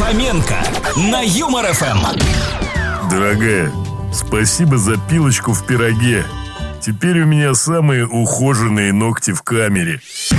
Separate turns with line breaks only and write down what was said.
Фоменко на Юмор ФМ.
Дорогая, спасибо за пилочку в пироге. Теперь у меня самые ухоженные ногти в камере.